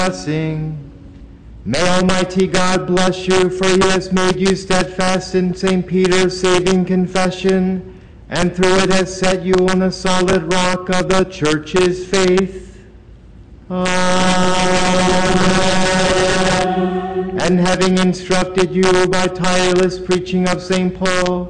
blessing. May Almighty God bless you, for he has made you steadfast in St. Peter's saving confession, and through it has set you on a solid rock of the Church's faith. Amen. And having instructed you by tireless preaching of St. Paul,